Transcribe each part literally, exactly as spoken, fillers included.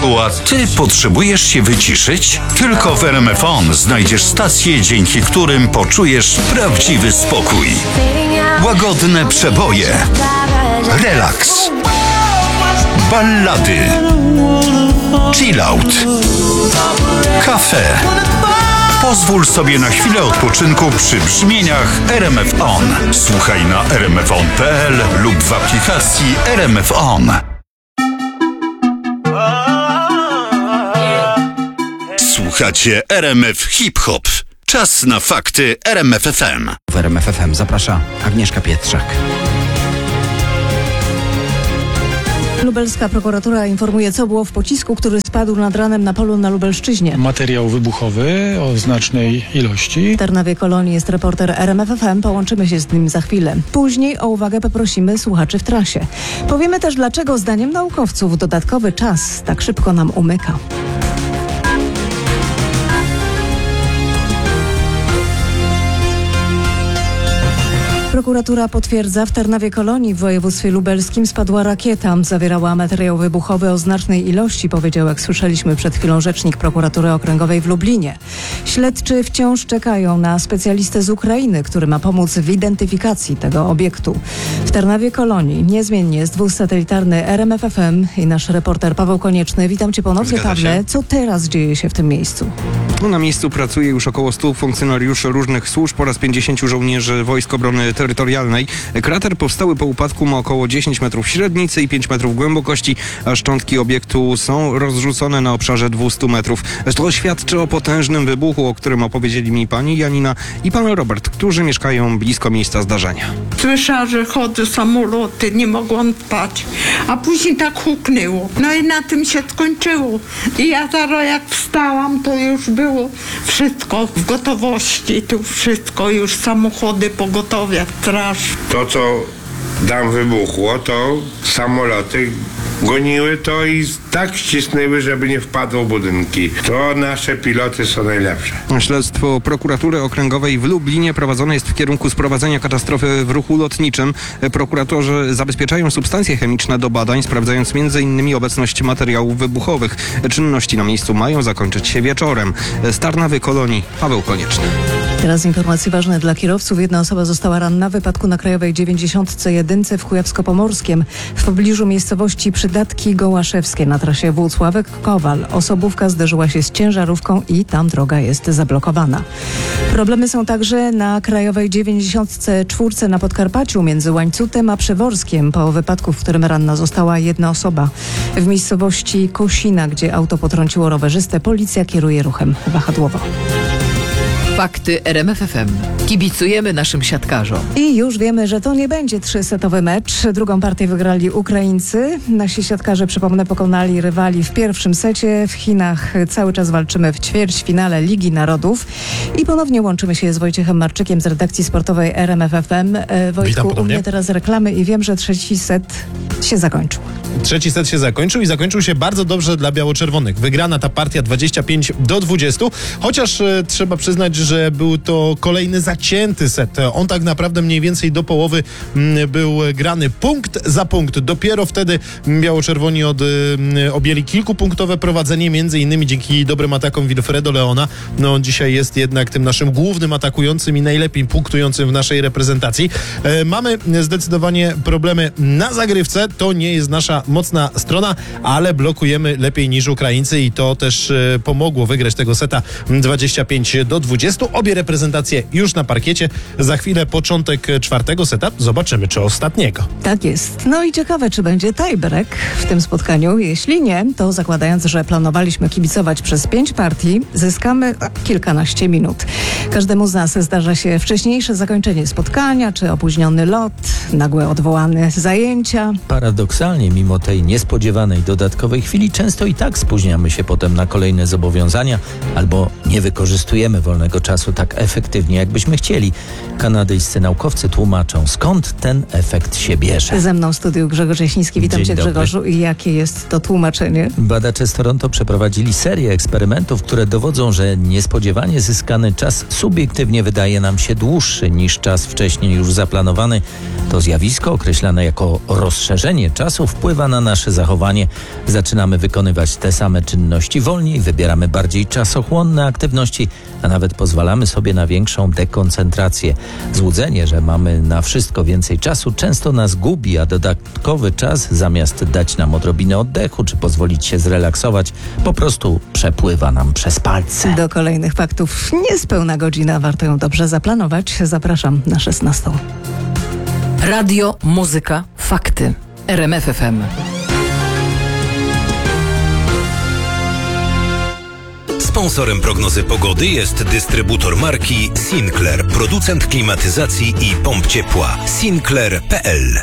cichu, a ty potrzebujesz się wyciszyć? Tylko w R M F On znajdziesz stacje, dzięki którym poczujesz prawdziwy spokój. Łagodne przeboje, relaks, ballady, chillout, kafe. Pozwól sobie na chwilę odpoczynku przy brzmieniach R M F On. Słuchaj na r m f on kropka p l lub w aplikacji R M F On. Słuchacie R M F Hip Hop. Czas na fakty R M F F M. W R M F F M zaprasza Agnieszka Pietrzak. Lubelska prokuratura informuje, co było w pocisku, który spadł nad ranem na polu na Lubelszczyźnie. Materiał wybuchowy o znacznej ilości. W Tarnowie Kolonii jest reporter R M F F M. Połączymy się z nim za chwilę. Później o uwagę poprosimy słuchaczy w trasie. Powiemy też, dlaczego zdaniem naukowców dodatkowy czas tak szybko nam umyka. Prokuratura potwierdza, w Tarnowie Kolonii w województwie lubelskim spadła rakieta. Zawierała materiał wybuchowy o znacznej ilości, powiedział, jak słyszeliśmy przed chwilą, rzecznik prokuratury okręgowej w Lublinie. Śledczy wciąż czekają na specjalistę z Ukrainy, który ma pomóc w identyfikacji tego obiektu. W Tarnowie Kolonii niezmiennie jest dwusatelitarny R M F F M i nasz reporter Paweł Konieczny. Witam cię ponownie, Pawle. Co teraz dzieje się w tym miejscu? No, na miejscu pracuje już około stu funkcjonariuszy różnych służb oraz pięćdziesięciu żołnierzy Wojsk Obrony Terytorialnej. Krater powstały po upadku ma około dziesięć metrów średnicy i pięć metrów głębokości, a szczątki obiektu są rozrzucone na obszarze dwieście metrów. To świadczy o potężnym wybuchu, o którym opowiedzieli mi pani Janina i pan Robert, którzy mieszkają blisko miejsca zdarzenia. Słyszała, że chodzą samoloty, nie mogłam spać, a później tak huknęło. No i na tym się skończyło. I ja zaraz jak wstałam, to już było wszystko w gotowości, tu wszystko, już samochody pogotowie, straż. To, co tam wybuchło, to samoloty goniły to i tak ścisnęły, żeby nie wpadło w budynki. To nasze piloty są najlepsze. Śledztwo prokuratury okręgowej w Lublinie prowadzone jest w kierunku sprowadzenia katastrofy w ruchu lotniczym. Prokuratorzy zabezpieczają substancje chemiczne do badań, sprawdzając między innymi obecność materiałów wybuchowych. Czynności na miejscu mają zakończyć się wieczorem. Z Tarnowy Kolonii Paweł Konieczny. Teraz informacje ważne dla kierowców. Jedna osoba została ranna w wypadku na Krajowej dziewięćdziesiątce jeden w Kujawsko-Pomorskiem w pobliżu miejscowości Przydatki Gołaszewskie na trasie Włocławek-Kowal. Osobówka zderzyła się z ciężarówką i tam droga jest zablokowana. Problemy są także na Krajowej dziewięćdziesiątce cztery na Podkarpaciu między Łańcutem a Przeworskiem po wypadku, w którym ranna została jedna osoba. W miejscowości Kosina, gdzie auto potrąciło rowerzystę, policja kieruje ruchem wahadłowo. Fakty R M F F M. Kibicujemy naszym siatkarzom. I już wiemy, że to nie będzie trzysetowy mecz. Drugą partię wygrali Ukraińcy. Nasi siatkarze, przypomnę, pokonali rywali w pierwszym secie. W Chinach cały czas walczymy w ćwierćfinale Ligi Narodów. I ponownie łączymy się z Wojciechem Marczykiem z redakcji sportowej R M F F M. Wojtku, u mnie teraz reklamy i wiem, że trzeci set się zakończył. Trzeci set się zakończył i zakończył się bardzo dobrze dla biało-czerwonych. Wygrana ta partia dwadzieścia pięć do dwudziestu, chociaż e, trzeba przyznać, że był to kolejny zacięty set. On tak naprawdę mniej więcej do połowy m, był grany punkt za punkt. Dopiero wtedy biało-czerwoni od, m, objęli kilkupunktowe prowadzenie, między innymi dzięki dobrym atakom Wilfredo Leona. No on dzisiaj jest jednak tym naszym głównym atakującym i najlepiej punktującym w naszej reprezentacji. E, mamy zdecydowanie problemy na zagrywce. To nie jest nasza mocna strona, ale blokujemy lepiej niż Ukraińcy i to też e, pomogło wygrać tego seta dwadzieścia pięć do dwudziestu. Obie reprezentacje już na parkiecie. Za chwilę początek czwartego seta. Zobaczymy, czy ostatniego. Tak jest. No i ciekawe, czy będzie tiebreak w tym spotkaniu. Jeśli nie, to zakładając, że planowaliśmy kibicować przez pięć partii, zyskamy kilkanaście minut. Każdemu z nas zdarza się wcześniejsze zakończenie spotkania, czy opóźniony lot, nagłe odwołane zajęcia. Paradoksalnie, mimo tej niespodziewanej dodatkowej chwili, często i tak spóźniamy się potem na kolejne zobowiązania albo nie wykorzystujemy wolnego czasu tak efektywnie, jakbyśmy chcieli. Kanadyjscy naukowcy tłumaczą, skąd ten efekt się bierze. Ze mną w studiu Grzegorz Jaśniński. Witam Dzień cię, dobry. Grzegorzu. I jakie jest to tłumaczenie? Badacze z Toronto przeprowadzili serię eksperymentów, które dowodzą, że niespodziewanie zyskany czas subiektywnie wydaje nam się dłuższy niż czas wcześniej już zaplanowany. To zjawisko, określane jako rozszerzenie czasu, wpływa wpływa na nasze zachowanie. Zaczynamy wykonywać te same czynności wolniej, wybieramy bardziej czasochłonne aktywności, a nawet pozwalamy sobie na większą dekoncentrację. Złudzenie, że mamy na wszystko więcej czasu, często nas gubi, a dodatkowy czas, zamiast dać nam odrobinę oddechu czy pozwolić się zrelaksować, po prostu przepływa nam przez palce. Do kolejnych faktów niespełna godzina, warto ją dobrze zaplanować. Zapraszam na szesnastą. Radio, muzyka, fakty. R M F F M. Sponsorem prognozy pogody jest dystrybutor marki Sinclair, producent klimatyzacji i pomp ciepła. Sinclair kropka p l.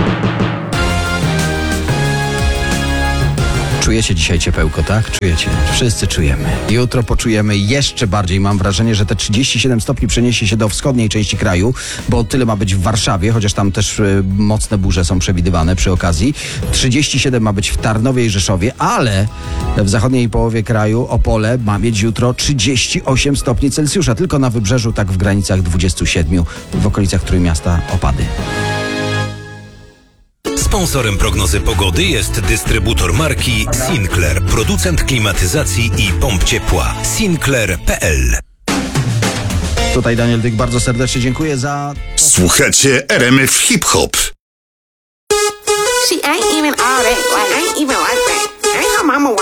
Czujecie dzisiaj ciepełko, tak? Czujecie. Wszyscy czujemy. Jutro poczujemy jeszcze bardziej. Mam wrażenie, że te trzydzieści siedem stopni przeniesie się do wschodniej części kraju, bo tyle ma być w Warszawie, chociaż tam też y, mocne burze są przewidywane przy okazji. trzydzieści siedem ma być w Tarnowie i Rzeszowie, ale w zachodniej połowie kraju Opole ma mieć jutro trzydzieści osiem stopni Celsjusza. Tylko na wybrzeżu tak w granicach dwudziestu siedmiu, w okolicach Trójmiasta opady. Sponsorem prognozy pogody jest dystrybutor marki Sinclair, producent klimatyzacji i pomp ciepła. Sinclair kropka p l. Tutaj Daniel Dyk, bardzo serdecznie dziękuję za... Słuchacie R M F Hip Hop. See, I ain't even all that. Like, I ain't even like that. I ain't how mama